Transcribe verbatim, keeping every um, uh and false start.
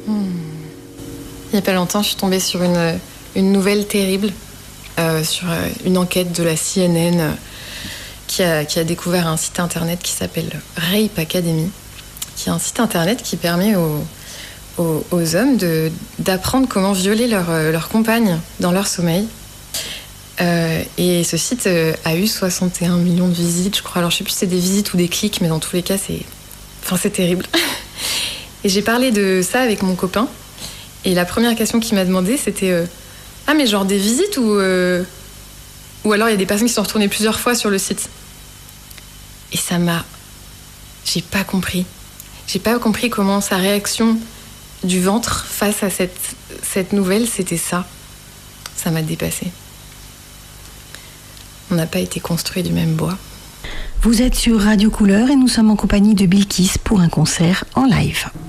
Hmm. Il n'y a pas longtemps, je suis tombée sur une, une nouvelle terrible, euh, sur euh, une enquête de la C N N euh, qui, a, qui a découvert un site internet qui s'appelle Rape Academy, qui est un site internet qui permet aux, aux, aux hommes de, d'apprendre comment violer leur, leur compagne dans leur sommeil. Euh, et ce site euh, a eu soixante et un millions de visites, je crois. Alors je sais plus si c'est des visites ou des clics, mais dans tous les cas, c'est, enfin, c'est terrible. Et j'ai parlé de ça avec mon copain. Et la première question qu'il m'a demandé, c'était euh, ah, mais genre des visites ou, euh... ou alors il y a des personnes qui sont retournées plusieurs fois sur le site. Et ça m'a... J'ai pas compris. J'ai pas compris comment sa réaction du ventre face à cette, cette nouvelle, c'était ça. Ça m'a dépassée. On n'a pas été construits du même bois. Vous êtes sur Radio Couleur et nous sommes en compagnie de Bilkis pour un concert en live.